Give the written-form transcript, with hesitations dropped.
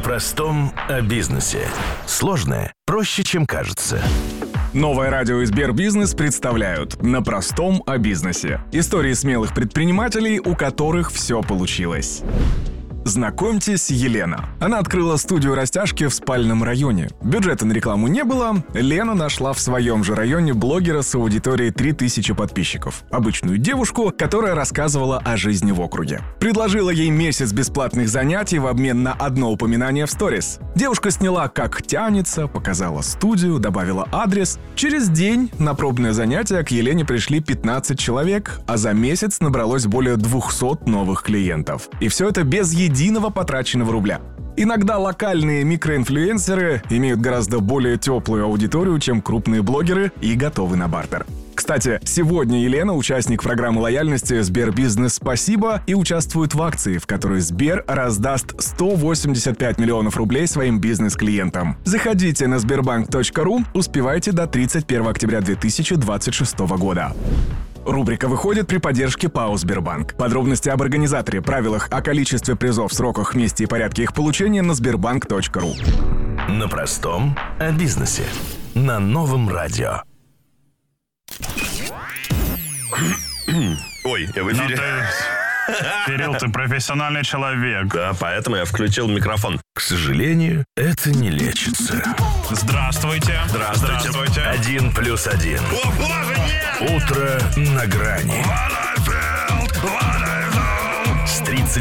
простом о бизнесе. Сложное проще, чем кажется. Новое радио и Сбербизнес представляют «На простом о бизнесе». Истории смелых предпринимателей, у которых все получилось. Знакомьтесь, Елена. Она открыла студию растяжки в спальном районе. Бюджета на рекламу не было. Лена нашла в своем же районе блогера с аудиторией 3000 подписчиков. Обычную девушку, которая рассказывала о жизни в округе. Предложила ей месяц бесплатных занятий в обмен на одно упоминание в сторис. Девушка сняла, как тянется, показала студию, добавила адрес. Через день на пробное занятие к Елене пришли 15 человек, а за месяц набралось более 200 новых клиентов. И все это без единого потраченного рубля. Иногда локальные микроинфлюенсеры имеют гораздо более теплую аудиторию, чем крупные блогеры, и готовы на бартер. Кстати, сегодня Елена участник программы лояльности «Сбербизнес Спасибо» и участвует в акции, в которой Сбер раздаст 185 миллионов рублей своим бизнес-клиентам. Заходите на sberbank.ru, успевайте до 31 октября 2026 года. Рубрика выходит при поддержке ПАО «Сбербанк». Подробности об организаторе, правилах, о количестве призов, сроках, месте и порядке их получения на sberbank.ru. На простом о бизнесе. На новом радио. Ой, я в эфире. Кирилл, ты профессиональный человек. Да, поэтому я включил микрофон. К сожалению, это не лечится. Здравствуйте. Здравствуйте. 1+1. О, боже, нет! Утро на грани. С 30